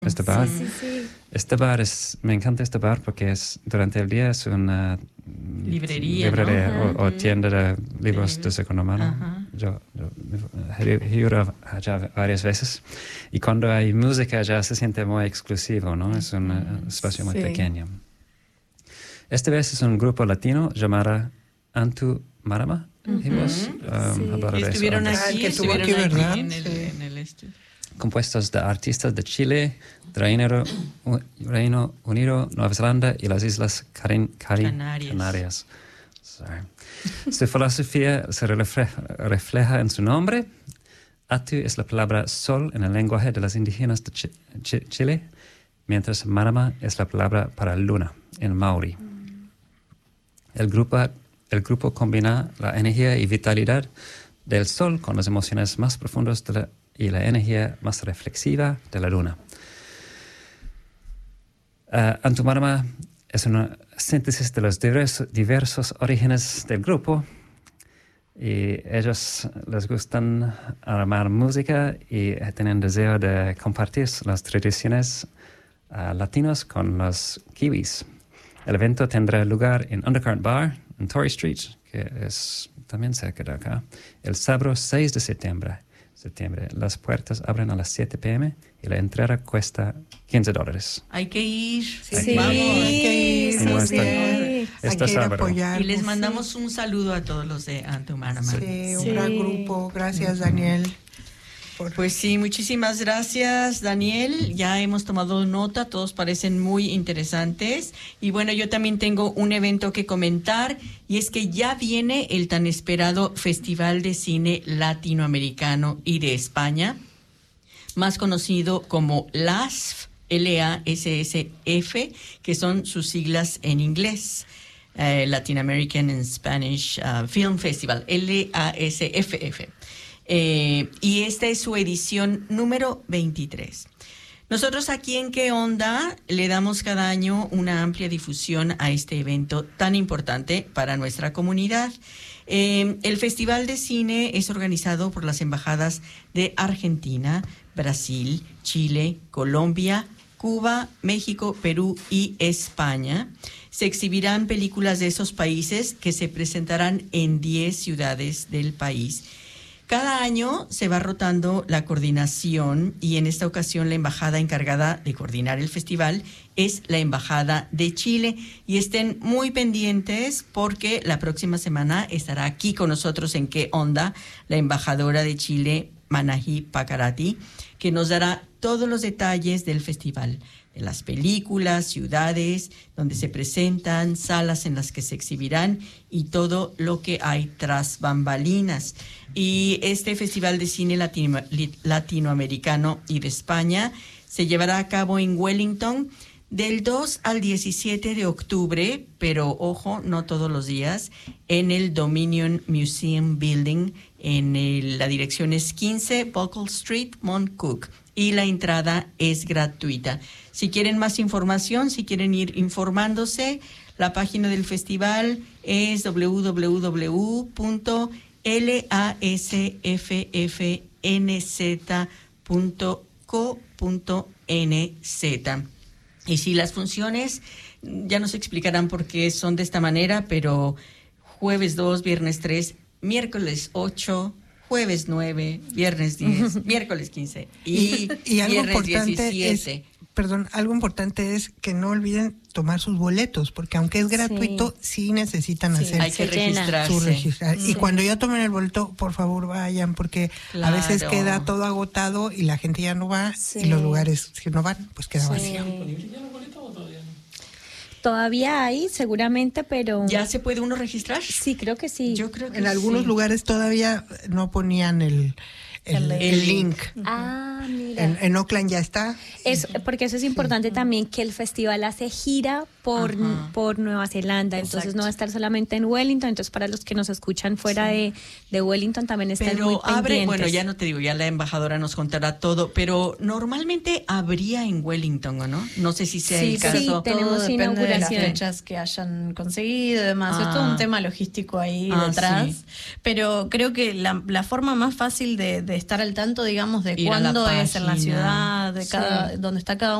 este bar. Sí. Este bar me encanta este bar porque durante el día es una librería, ¿no? o tienda de libros de segunda mano. Yo he ido allá varias veces y cuando hay música allá se siente muy exclusivo, ¿no? Es un espacio muy pequeño. Esta vez es un grupo latino llamado Antu Marama. Estuvieron aquí, ¿verdad? En el estudio. Compuestos de artistas de Chile, Reino Unido, Nueva Zelanda y las Islas Canarias. Su filosofía se refleja en su nombre. Atu es la palabra sol en el lenguaje de los indígenas de Chile, mientras Marama es la palabra para luna en Maori. El grupo combina la energía y vitalidad del sol con las emociones más profundas y la energía más reflexiva de la luna. Antu Marama es una síntesis de los diversos orígenes del grupo y ellos les gustan armar música y tienen deseo de compartir las tradiciones latinas con los kiwis. El evento tendrá lugar en Undercurrent Bar, en Torrey Street, que es también cerca de acá, el sábado 6 de septiembre. Las puertas abren a las 7 p.m. y la entrada cuesta $15. Hay que ir. Vamos. Hay que ir. Este sábado. Y les mandamos un saludo a todos los de Antu Marama. Sí, un gran grupo. Gracias, Daniel. Pues sí, muchísimas gracias, Daniel. Ya hemos tomado nota, todos parecen muy interesantes. Y bueno, yo también tengo un evento que comentar, y es que ya viene el tan esperado Festival de Cine Latinoamericano y de España, más conocido como LASF, LASSF, que son sus siglas en inglés. Latin American and Spanish Film Festival, LASFF. Y esta es su edición número 23. Nosotros aquí en ¿Qué Onda? Le damos cada año una amplia difusión a este evento tan importante para nuestra comunidad. El Festival de Cine es organizado por las embajadas de Argentina, Brasil, Chile, Colombia, Cuba, México, Perú y España. Se exhibirán películas de esos países que se presentarán en 10 ciudades del país. Cada año se va rotando la coordinación y en esta ocasión la embajada encargada de coordinar el festival es la Embajada de Chile. Y estén muy pendientes porque la próxima semana estará aquí con nosotros en ¿Qué Onda? La embajadora de Chile, Manahi Pacarati, que nos dará todos los detalles del festival, de las películas, ciudades donde se presentan, salas en las que se exhibirán y todo lo que hay tras bambalinas. Y este Festival de Cine Latinoamericano y de España se llevará a cabo en Wellington del 2 al 17 de octubre, pero ojo, no todos los días, en el Dominion Museum Building, la dirección es 15 Buckle Street, Mount Cook, y la entrada es gratuita. Si quieren más información, si quieren ir informándose, la página del festival es www.lasffnz.co.nz. Y si las funciones, ya nos explicarán por qué son de esta manera, pero jueves 2, viernes 3, miércoles 8, jueves 9, viernes 10, miércoles 15 y algo viernes importante 17. Algo importante es que no olviden tomar sus boletos, porque aunque es gratuito, sí necesitan hacer hay que registrarse. Y cuando ya tomen el boleto, por favor vayan, porque a veces queda todo agotado y la gente ya no va, y los lugares, si no van, pues queda vacío. Todavía hay, seguramente, pero... ¿Ya se puede uno registrar? Sí, creo que sí. Yo creo que en algunos lugares todavía no ponían el link. Mira. En Oakland ya está. Porque eso es importante también, que el festival hace gira por Nueva Zelanda. Entonces Exacto. no va a estar solamente en Wellington. Entonces para los que nos escuchan fuera de Wellington también están muy pendientes. Bueno, ya no te digo, ya la embajadora nos contará todo, pero normalmente habría en Wellington, ¿o no? No sé si sea el caso. Sí, tenemos todo depende de las inauguración. fechas que hayan conseguido y demás. Es todo un tema logístico ahí detrás. Sí. Pero creo que la forma más fácil de estar al tanto, digamos, de Ir a la cuándo es en la página. ciudad, de donde está cada